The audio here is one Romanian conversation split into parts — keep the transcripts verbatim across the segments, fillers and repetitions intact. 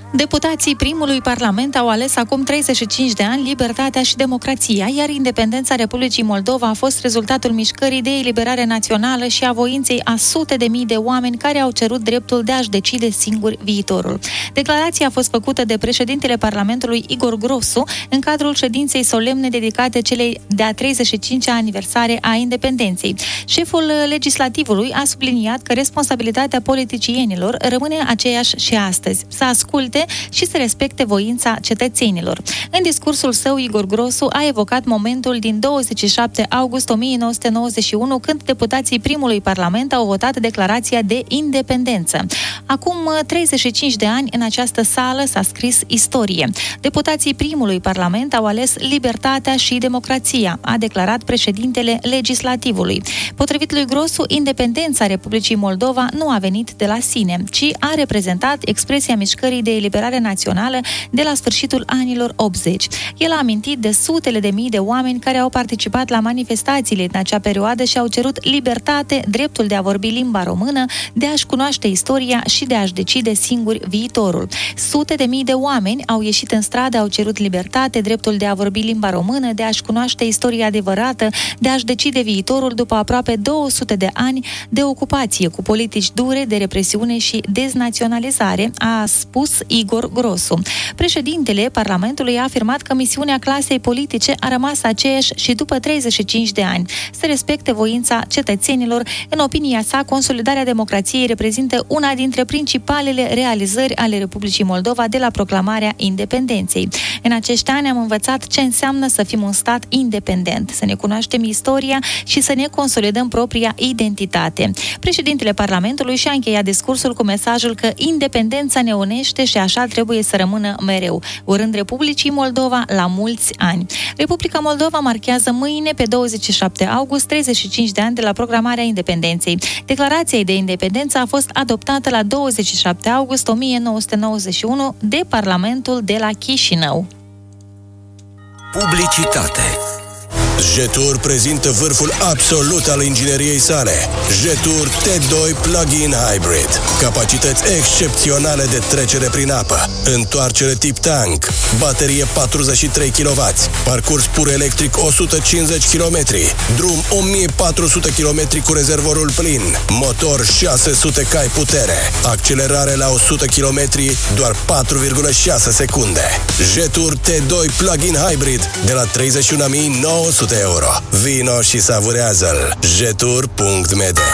Deputații primului parlament au ales acum treizeci și cinci de ani libertatea și democrația, iar independența Republicii Moldova a fost rezultatul mișcării de eliberare națională și a voinței a sute de mii de oameni care au cerut dreptul de a-și decide singuri viitorul. Declarația a fost făcută de președintele Parlamentului Igor Grosu în cadrul ședinței solemne dedicate celei de-a treizeci și cincea aniversare a independenței. Șeful legislativului a subliniat că responsabilitatea politicienilor rămâne aceeași și astăzi, să asculte și să respecte voința cetățenilor. În discursul său, Igor Grosu a evocat momentul din douăzeci și șapte august o mie nouă sute nouăzeci și unu, când deputații primului parlament au votat declarația de independență. Acum treizeci și cinci de ani, în această sală s-a scris istorie. Deputații primului parlament au ales libertatea și democrația, a declarat președintele legislativului. Potrivit lui Grosu, independența Republicii Moldova nu a venit de la sine, ci a reprezentat expresia mișcării de eliberare națională de la sfârșitul anilor optzeci. El a amintit de sutele de mii de oameni care au participat la manifestațiile în acea perioadă și au cerut libertate, dreptul de a vorbi limba română, de a-și cunoaște istoria și de a-și decide singuri viitorul. Sute de mii de oameni au ieșit în stradă, au cerut libertate, dreptul de a vorbi limba română, de a-și cunoaște istoria adevărată, de a-și decide viitorul după aproape două sute de ani de ocupație, cu politici dure de represiune și deznaționalizare, a spus Igor Grosu. Președintele Parlamentului a afirmat că misiunea clasei politice a rămas aceeași și după treizeci și cinci de ani, să respecte voința cetățenilor. În opinia sa, consolidarea democrației reprezintă una dintre principalele realizări ale Republicii Moldova de la proclamarea independenței. În acești ani am învățat ce înseamnă să fim un stat independent, să ne cunoaștem istoria și să ne consolidăm propria identitate. Președintele Parlamentului și-a încheiat discursul cu mesajul că independența ne unește și așa trebuie să rămână mereu, urând Republicii Moldova la mulți ani. Republica Moldova marchează mâine, pe douăzeci și șapte august, treizeci și cinci de ani de la proclamarea independenței. Declarația de independență a fost adoptată la douăzeci și șapte august o mie nouă sute nouăzeci și unu de Parlamentul de la Chișinău. Publicitate. Jetur prezintă vârful absolut al ingineriei sale. Jetur T doi Plug-in Hybrid. Capacități excepționale de trecere prin apă, întoarcere tip tank, baterie patruzeci și trei kilowați, parcurs pur electric o sută cincizeci de kilometri, drum o mie patru sute kilometri cu rezervorul plin, motor șase sute cai putere, accelerare la o sută kilometri, doar patru virgulă șase secunde. Jetur T doi Plug-in Hybrid de la treizeci și unu mii nouă sute euro. Vino și savurează-l. jetur punct m d.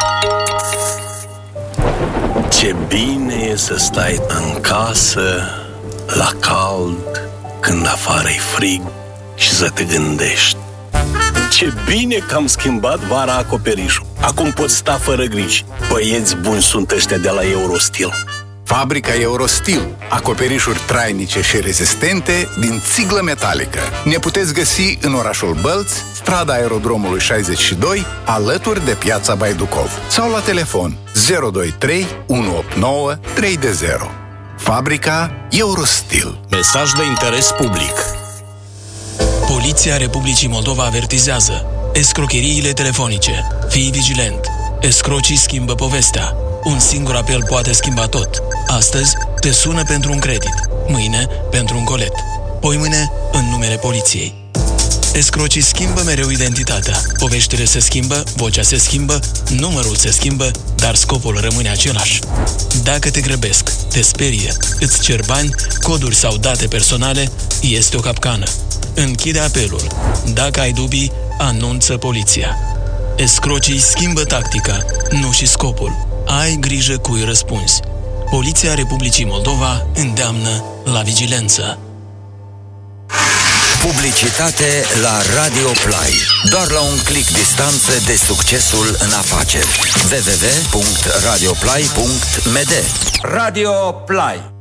Ce bine e să stai în casă, la cald, când afară-i frig și să te gândești: ce bine că am schimbat vara acoperișul. Acum pot sta fără griji. Băieți buni sunt ăștia de la Eurostil. Fabrica Eurostil. Acoperișuri trainice și rezistente din țiglă metalică. Ne puteți găsi în orașul Bălți, strada Aerodromului șaizeci și doi, alături de Piața Baiducov. Sau la telefon zero doi trei unu opt nouă trei zero. Fabrica Eurostil. Mesaj de interes public. Poliția Republicii Moldova avertizează: escrocheriile telefonice. Fii vigilent. Escrocii schimbă povestea. Un singur apel poate schimba tot. Astăzi te sună pentru un credit, mâine pentru un colet, poimâine în numele poliției. Escrocii schimbă mereu identitatea. Poveștile se schimbă, vocea se schimbă, numărul se schimbă, dar scopul rămâne același. Dacă te grăbesc, te sperie, îți cer bani, coduri sau date personale, este o capcană. Închide apelul. Dacă ai dubii, anunță poliția. Escrocii schimbă tactica, nu și scopul. Ai grijă cui răspunzi. Poliția Republicii Moldova îndeamnă la vigilență. Publicitate la Radio Play. Doar la un click distanță de succesul în afaceri. w w w punct radio play punct m d. Radio Play.